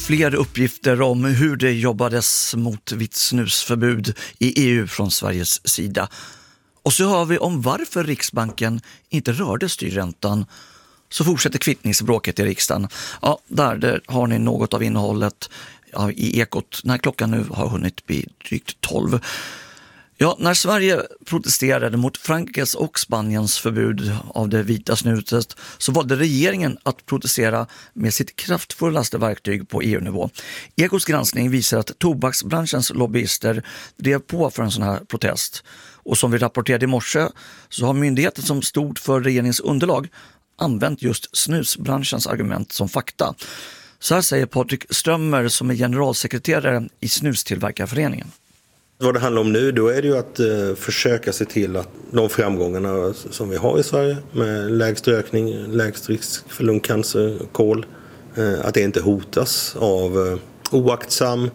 Fler uppgifter om hur det jobbades mot vitt snusförbud i EU från Sveriges sida. Och så hör vi om varför Riksbanken inte rörde styrräntan. Så fortsätter kvittningsbråket i riksdagen. Ja, där har ni något av innehållet i Ekot när klockan nu har hunnit bli drygt 12. Ja, när Sverige protesterade mot Frankrikes och Spaniens förbud av det vita snuset så valde regeringen att protestera med sitt kraftfullaste verktyg på EU-nivå. Ekots granskning visar att tobaksbranschens lobbyister drev på för en sån här protest. Och som vi rapporterade i morse så har myndigheten som stod för regeringens underlag använt just snusbranschens argument som fakta. Så här säger Patrik Strömmer som är generalsekreterare i Snustillverkarföreningen. Vad det handlar om nu då är det ju att försöka se till att de framgångarna som vi har i Sverige med lägst rökning, lägst risk för lungcancer, kol, att det inte hotas av oaktsam,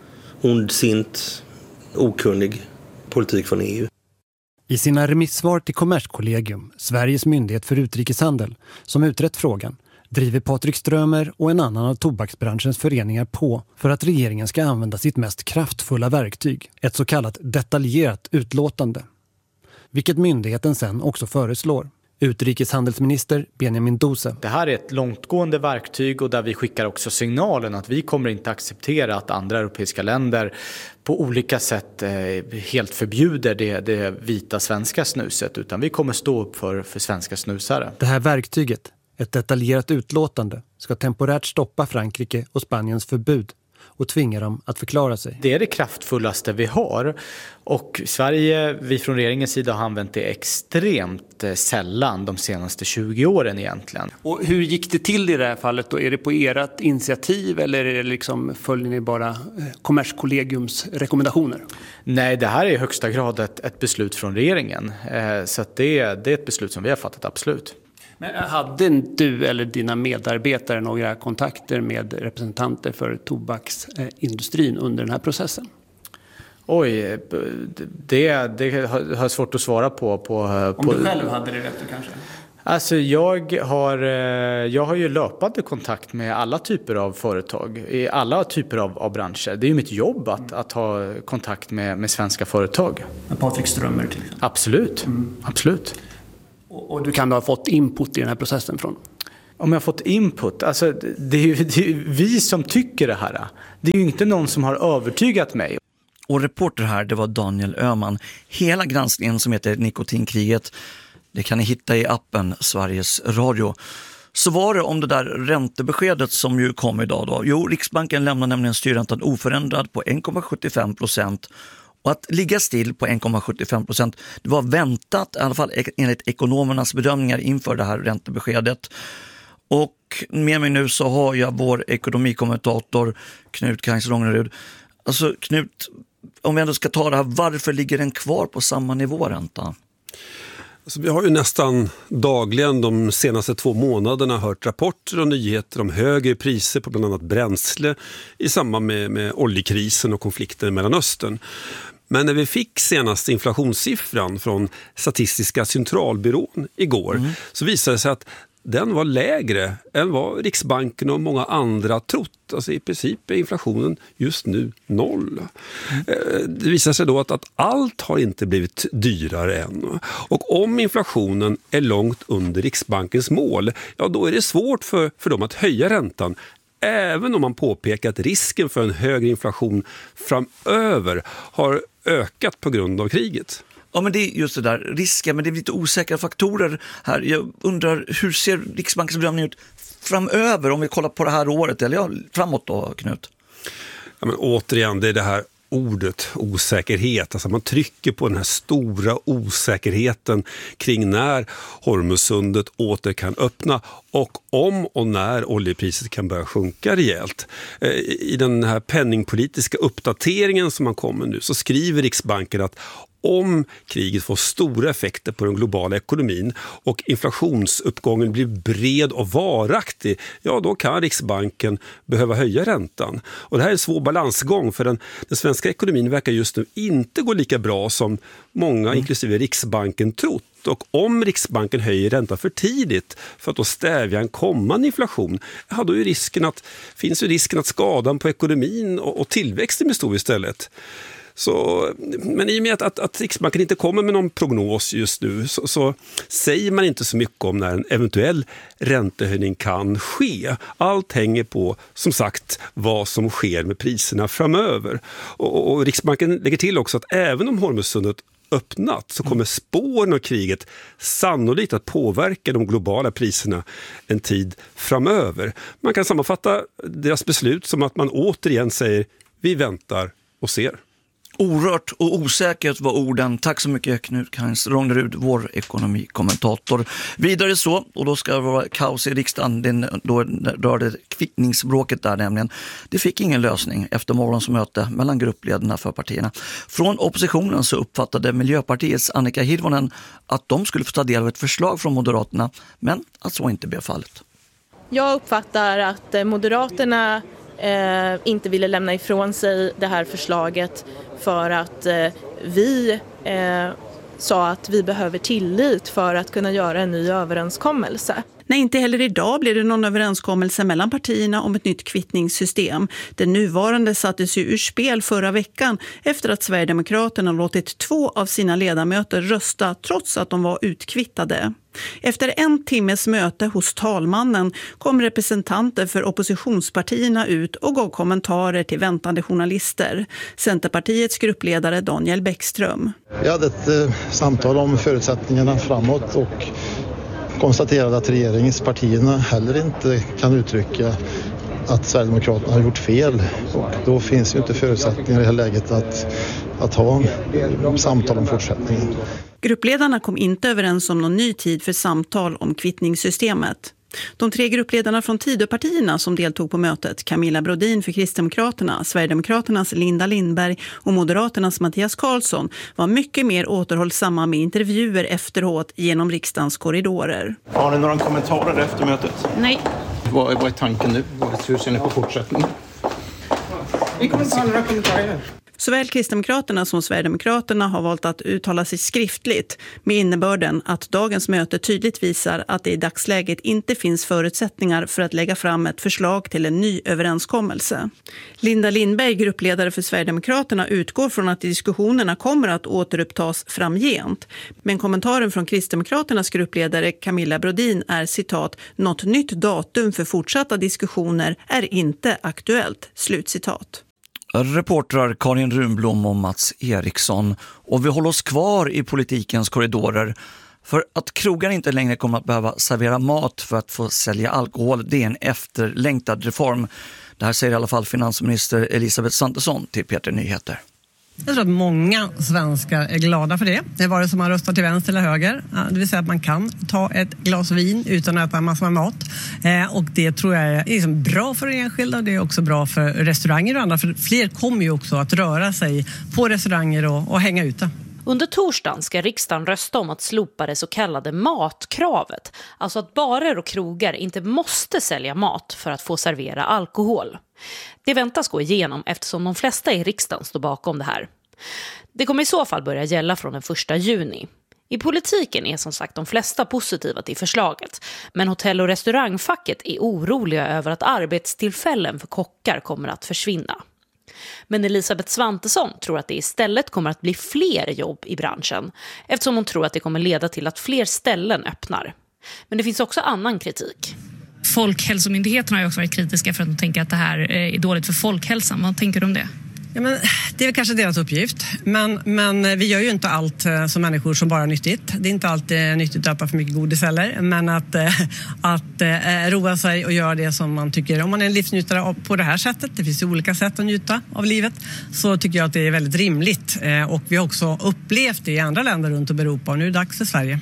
ondsint, okunnig politik från EU. I sina remissvar till Kommerskollegium, Sveriges myndighet för utrikeshandel, som utrett frågan, driver Patrik Strömer och en annan av tobaksbranschens föreningar på för att regeringen ska använda sitt mest kraftfulla verktyg, ett så kallat detaljerat utlåtande. Vilket myndigheten sen också föreslår. Utrikeshandelsminister Benjamin Duse. Det här är ett långtgående verktyg och där vi skickar också signalen att vi kommer inte acceptera att andra europeiska länder på olika sätt helt förbjuder det vita svenska snuset, utan vi kommer stå upp för svenska snusare. Det här verktyget, ett detaljerat utlåtande, ska temporärt stoppa Frankrike och Spaniens förbud och tvinga dem att förklara sig. Det är det kraftfullaste vi har och Sverige, vi från regeringens sida har använt det extremt sällan de senaste 20 åren egentligen. Och hur gick det till i det här fallet då? Är det på ert initiativ eller är det liksom, följer ni bara Kommerskollegiums rekommendationer? Nej, det här är i högsta grad ett beslut från regeringen. Så att det är ett beslut som vi har fattat, absolut. Men hade du eller dina medarbetare några kontakter med representanter för tobaksindustrin under den här processen? Oj, det har svårt att svara på. Om du själv hade det rätt kanske? Alltså jag har ju löpande kontakt med alla typer av företag, i alla typer av branscher. Det är ju mitt jobb att ha kontakt med svenska företag. Med Patrik Strömmer till exempel? Absolut, absolut. Och du kan då ha fått input i den här processen från? Om jag har fått input? Alltså det är ju vi som tycker det här. Det är ju inte någon som har övertygat mig. Och reporter här, det var Daniel Öhman. Hela granskningen som heter Nikotinkriget, det kan ni hitta i appen Sveriges Radio. Så var det om det där räntebeskedet som ju kom idag då. Jo, Riksbanken lämnar nämligen styrräntan oförändrad på 1,75%. Och att ligga still på 1,75%, det var väntat, i alla fall enligt ekonomernas bedömningar inför det här räntebeskedet. Och med mig nu så har jag vår ekonomikommentator Knut Kangsrångerud. Alltså Knut, om vi ändå ska ta det här, varför ligger den kvar på samma nivå ränta? Alltså, vi har ju nästan dagligen de senaste 2 månaderna hört rapporter och nyheter om högre priser på bland annat bränsle i samband med oljekrisen och konflikten i Mellanöstern. Men när vi fick senaste inflationssiffran från Statistiska centralbyrån igår så visade det sig att den var lägre än vad Riksbanken och många andra trott. Alltså i princip är inflationen just nu 0. Det visar sig då att allt har inte blivit dyrare än. Och om inflationen är långt under Riksbankens mål, ja då är det svårt för dem att höja räntan. Även om man påpekar att risken för en högre inflation framöver har ökat på grund av kriget. Ja, men det är just det där risken, men det är lite osäkra faktorer här. Jag undrar, hur ser Riksbankens bedömning ut framöver om vi kollar på det här året, eller framåt då, Knut? Ja, men återigen, det är det här ordet osäkerhet. Alltså man trycker på den här stora osäkerheten kring när Hormuzsundet åter kan öppna och om och när oljepriset kan börja sjunka rejält. I den här penningpolitiska uppdateringen som man kommer nu så skriver Riksbanken att om kriget får stora effekter på den globala ekonomin och inflationsuppgången blir bred och varaktig, ja då kan Riksbanken behöva höja räntan. Och det här är en svår balansgång, för den svenska ekonomin verkar just nu inte gå lika bra som många, inklusive Riksbanken, trott. Och om Riksbanken höjer räntan för tidigt för att då stävja en kommande inflation, ja, då finns ju risken att skadan på ekonomin och tillväxten blir stor istället. Men i och med att Riksbanken inte kommer med någon prognos just nu så säger man inte så mycket om när en eventuell räntehöjning kan ske. Allt hänger på, som sagt, vad som sker med priserna framöver. Och Riksbanken lägger till också att även om Hormuzsundet öppnat så kommer spåren av kriget sannolikt att påverka de globala priserna en tid framöver. Man kan sammanfatta deras beslut som att man återigen säger vi väntar och ser. Orört och osäkert var orden. Tack så mycket Knut Rognerud, vår ekonomikommentator. Vidare så, och då ska det vara kaos i riksdagen, då rörde kvittningsbråket där nämligen. Det fick ingen lösning efter morgons möte mellan gruppledarna för partierna. Från oppositionen så uppfattade Miljöpartiets Annika Hirvonen att de skulle få ta del av ett förslag från Moderaterna, men att så inte blev fallet. Jag uppfattar att Moderaterna inte ville lämna ifrån sig det här förslaget för att vi sa att vi behöver tillit för att kunna göra en ny överenskommelse. Nej, inte heller idag blir det någon överenskommelse mellan partierna om ett nytt kvittningssystem. Det nuvarande sattes ju ur spel förra veckan efter att Sverigedemokraterna låtit 2 av sina ledamöter rösta trots att de var utkvittade. Efter 1 timmes möte hos talmannen kom representanter för oppositionspartierna ut och gav kommentarer till väntande journalister. Centerpartiets gruppledare Daniel Bäckström. Vi hade ett samtal om förutsättningarna framåt och konstaterade att regeringspartierna heller inte kan uttrycka att Sverigedemokraterna har gjort fel. Och då finns ju inte förutsättningar i det här läget att ha samtal om fortsättningen. Gruppledarna kom inte överens om någon ny tid för samtal om kvittningssystemet. De 3 gruppledarna från Tidöpartierna som deltog på mötet, Camilla Brodin för Kristdemokraterna, Sverigedemokraternas Linda Lindberg och Moderaternas Mattias Karlsson, var mycket mer återhållsamma med intervjuer efteråt genom riksdagens korridorer. Har ni några kommentarer efter mötet? Nej. Vad är tanken nu? Hur ser ni på fortsättningen? Vi kommer inte ha några kommentarer. Såväl Kristdemokraterna som Sverigedemokraterna har valt att uttala sig skriftligt med innebörden att dagens möte tydligt visar att det i dagsläget inte finns förutsättningar för att lägga fram ett förslag till en ny överenskommelse. Linda Lindberg, gruppledare för Sverigedemokraterna, utgår från att diskussionerna kommer att återupptas framgent. Men kommentaren från Kristdemokraternas gruppledare Camilla Brodin är citat, något nytt datum för fortsatta diskussioner är inte aktuellt, slutcitat. Reportrar Karin Runblom och Mats Eriksson, och vi håller oss kvar i politikens korridorer för att krogar inte längre kommer att behöva servera mat för att få sälja alkohol. Det är en efterlängtad reform. Det här säger i alla fall finansminister Elisabeth Svantesson till P3 Nyheter. Jag tror att många svenskar är glada för det. Det var det som man röstar till vänster eller höger. Det vill säga att man kan ta ett glas vin utan att äta en massa mat. Och det tror jag är liksom bra för enskilda, och det är också bra för restauranger och andra. För fler kommer ju också att röra sig på restauranger och hänga ute. Under torsdagen ska riksdagen rösta om att slopa det så kallade matkravet. Alltså att barer och krogar inte måste sälja mat för att få servera alkohol. Det väntas gå igenom eftersom de flesta i riksdagen står bakom det här. Det kommer i så fall börja gälla från den 1 juni. I politiken är som sagt de flesta positiva till förslaget. Men hotell- och restaurangfacket är oroliga över att arbetstillfällen för kockar kommer att försvinna. Men Elisabeth Svantesson tror att det istället kommer att bli fler jobb i branschen, eftersom hon tror att det kommer leda till att fler ställen öppnar. Men det finns också annan kritik. Folkhälsomyndigheten har ju också varit kritiska för att de tänker att det här är dåligt för folkhälsan. Vad tänker du om det? Ja, men det är väl kanske deras uppgift, men vi gör ju inte allt som människor som bara är nyttigt. Det är inte alltid nyttigt att äta för mycket godis heller, men att roa sig och göra det som man tycker. Om man är en livsnjutare på det här sättet, det finns ju olika sätt att njuta av livet, så tycker jag att det är väldigt rimligt. Och vi har också upplevt det i andra länder runt om Europa, och nu är det dags för Sverige.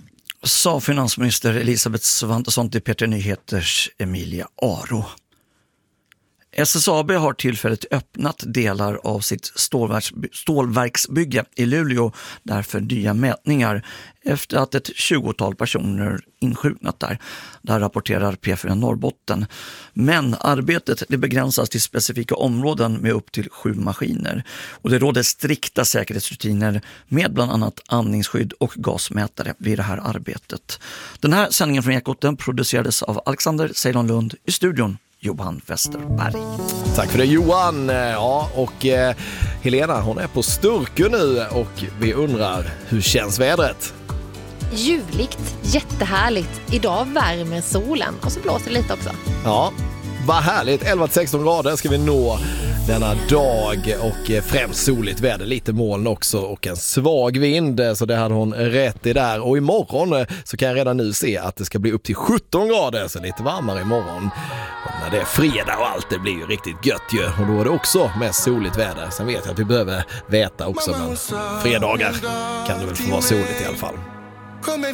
Sa finansminister Elisabeth Svantesson till P3 Nyheters Emilia Aro. SSAB har tillfälligt öppnat delar av sitt stålverksbygge i Luleå därför nya mätningar efter att ett 20-tal personer insjuknat där. Där rapporterar P4 Norrbotten. Men arbetet det begränsas till specifika områden med upp till 7 maskiner. Och det råder strikta säkerhetsrutiner med bland annat andningsskydd och gasmätare vid det här arbetet. Den här sändningen från Ekot producerades av Alexander Ceylon-Lund i studion. Johan Westerberg. Tack för det Johan. Ja, och Helena hon är på Sturkö nu och vi undrar, hur känns vädret? Ljuvligt, jättehärligt. Idag värmer solen och så blåser det lite också. Ja, vad härligt. 11-16 grader ska vi nå denna dag och främst soligt väder, lite moln också och en svag vind, så det hade hon rätt i där. Och imorgon så kan jag redan nu se att det ska bli upp till 17 grader, så lite varmare imorgon. Och när det är fredag och allt, det blir ju riktigt gött ju. Och då är det också mest soligt väder. Sen vet jag att vi behöver veta också, men fredagar kan det väl få vara soligt i alla fall.